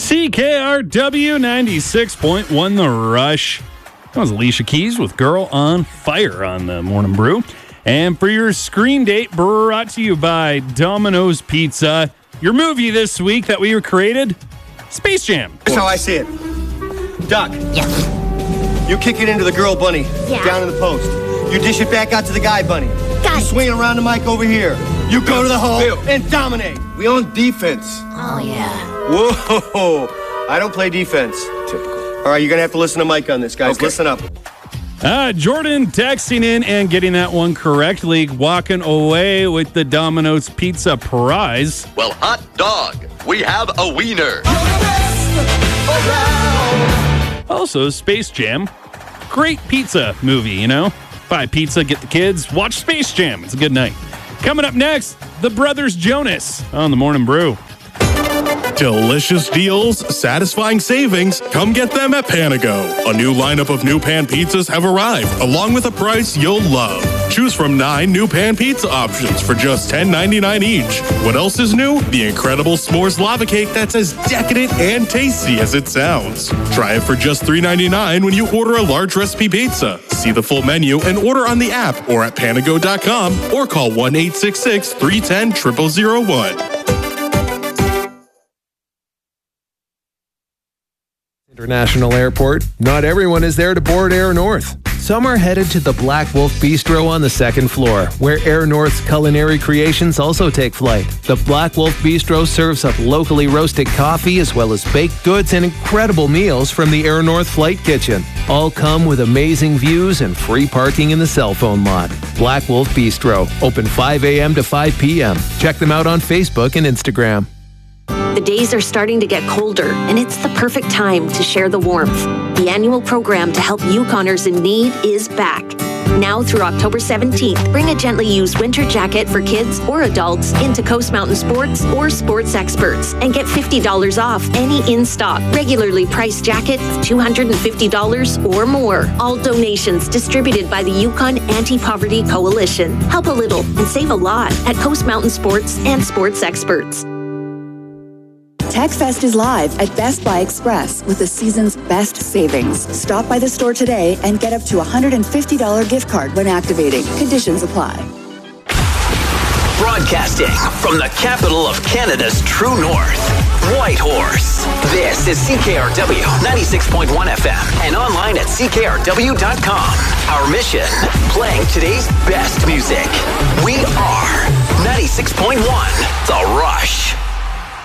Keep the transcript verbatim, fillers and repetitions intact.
C K R W ninety-six point one The Rush. That was Alicia Keys with Girl on Fire on the Morning Brew. And for your screen date, brought to you by Domino's Pizza. Your movie this week that we created, Space Jam. That's how I see it. Doc. Yeah. You kick it into the girl bunny. Yeah. Down in the post. You dish it back out to the guy bunny. Got you it. swing it around the mic over here. You go to the hole Bill. and dominate. We on defense. Oh, yeah. Whoa. I don't play defense. Typical. All right, you're going to have to listen to Mike on this, guys. Okay. Listen up. Uh, Jordan texting in and getting that one correctly, walking away with the Domino's Pizza prize. Well, hot dog, we have a wiener. Also, Space Jam. Great pizza movie, you know? Buy pizza, get the kids, watch Space Jam. It's a good night. Coming up next, the Brothers Jonas on the Morning Brew. Delicious deals, satisfying savings. Come get them at Panago. A new lineup of new pan pizzas have arrived, along with a price you'll love. Choose from nine new pan pizza options for just ten ninety-nine each. What else is new? The incredible s'mores lava cake that's as decadent and tasty as it sounds. Try it for just three ninety-nine when you order a large recipe pizza. See the full menu and order on the app or at panago dot com or call one eight six six, three one zero, zero zero zero one. International Airport, not everyone is there to board Air North. Some are headed to the Black Wolf Bistro on the second floor, where Air North's culinary creations also take flight. The Black Wolf Bistro serves up locally roasted coffee as well as baked goods and incredible meals from the Air North Flight Kitchen. All come with amazing views and free parking in the cell phone lot. Black Wolf Bistro, open five a.m. to five p.m. Check them out on Facebook and Instagram. The days are starting to get colder, and it's the perfect time to share the warmth. The annual program to help Yukoners in need is back. Now through October seventeenth, bring a gently used winter jacket for kids or adults into Coast Mountain Sports or Sports Experts and get fifty dollars off any in-stock, regularly priced jacket of two hundred fifty dollars or more. All donations distributed by the Yukon Anti-Poverty Coalition. Help a little and save a lot at Coast Mountain Sports and Sports Experts. TechFest is live at Best Buy Express with the season's best savings. Stop by the store today and get up to a one hundred fifty dollars gift card when activating. Conditions apply. Broadcasting from the capital of Canada's true north, Whitehorse. This is C K R W ninety-six point one F M and online at C K R W dot com. Our mission, playing today's best music. We are ninety-six point one The Rush.